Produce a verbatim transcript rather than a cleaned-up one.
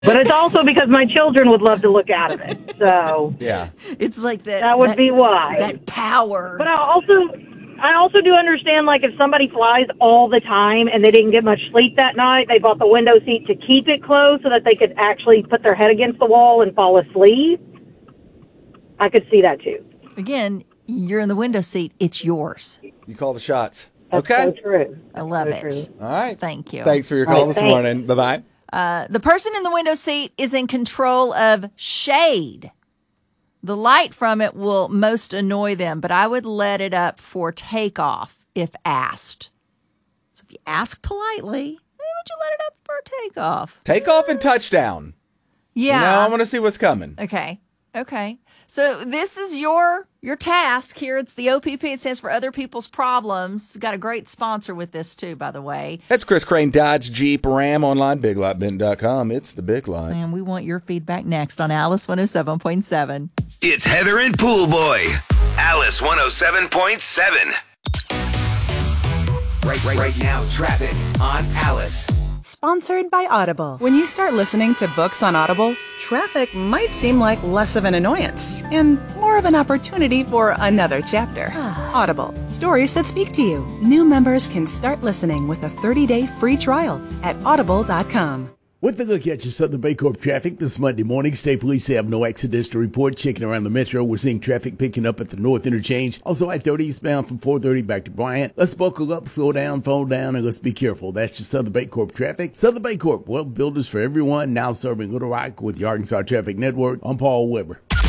But it's also because my children would love to look out of it. So yeah, it's like that. That would that, be why. That power. But I also, I also do understand, like, if somebody flies all the time and they didn't get much sleep that night, they bought the window seat to keep it closed so that they could actually put their head against the wall and fall asleep. I could see that too. Again, you're in the window seat. It's yours. You call the shots. That's okay. so true. I love so it. True. All right. Thank you. Thanks for your call right, this thanks. morning. Bye-bye. Uh, the person in the window seat is in control of shade. The light from it will most annoy them, but I would let it up for takeoff if asked. So if you ask politely, why would you let it up for takeoff? Takeoff and touchdown. Yeah. You know, I want to see what's coming. Okay. Okay. So this is your your task here. It's the O P P. It stands for Other People's Problems. Got a great sponsor with this, too, by the way. That's Chris Crane, Dodge, Jeep, Ram, online, big lot benton dot com. It's the Big Lot. And we want your feedback next on Alice one oh seven point seven. It's Heather and Pool Boy. Alice one oh seven point seven. Right, right, right now, traffic on Alice. Sponsored by Audible. When you start listening to books on Audible, traffic might seem like less of an annoyance and more of an opportunity for another chapter. Audible. Stories that speak to you. New members can start listening with a thirty-day free trial at audible dot com. With a look at your Southern Baycorp traffic this Monday morning, state police have no accidents to report. Checking around the metro, we're seeing traffic picking up at the North Interchange. Also, I thirty eastbound from four thirty back to Bryant. Let's buckle up, slow down, fall down, and let's be careful. That's your Southern Baycorp traffic. Southern Baycorp, well, builders for everyone, now serving Little Rock with the Arkansas Traffic Network. I'm Paul Weber.